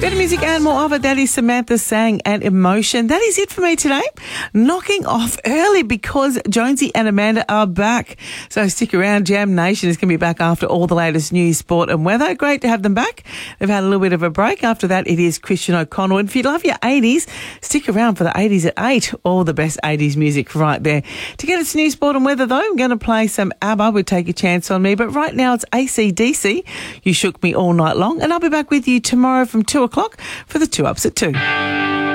Better music and more of it. That is Samantha Sang and Emotion. That is it for me today. Knocking off early because Jonesy and Amanda are back. So stick around. Jam Nation is going to be back after all the latest news, sport and weather. Great to have them back. They've had a little bit of a break. After that, it is Christian O'Connell. And if you love your 80s, stick around for the 80s at 8. All the best 80s music right there. To get us news, sport and weather, though, I'm going to play some ABBA. Would Take a Chance on Me. But right now, it's AC/DC. You Shook Me All Night Long. And I'll be back with you tomorrow from 2 o'clock for the 2 Ups at 2.